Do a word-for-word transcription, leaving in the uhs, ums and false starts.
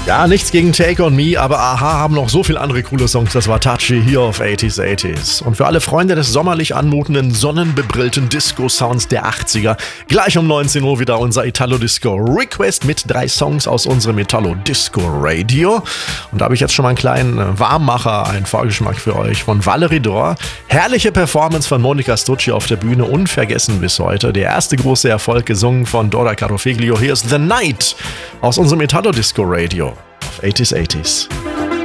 Ja, nichts gegen Take On Me, aber Aha haben noch so viele andere coole Songs. Das war Touchy hier auf achtziger achtziger. Und für alle Freunde des sommerlich anmutenden, sonnenbebrillten Disco-Sounds der achtziger, gleich um neunzehn Uhr wieder unser Italo-Disco-Request mit drei Songs aus unserem Italo-Disco-Radio. Und da habe ich jetzt schon mal einen kleinen Warmmacher, einen Vorgeschmack für euch von Valerie Dor. Herrliche Performance von Monica Stucci auf der Bühne, unvergessen bis heute. Der erste große Erfolg gesungen von Dora Carofiglio. Hier ist The Night aus unserem Italo-Disco-Radio. Auf achtziger achtziger.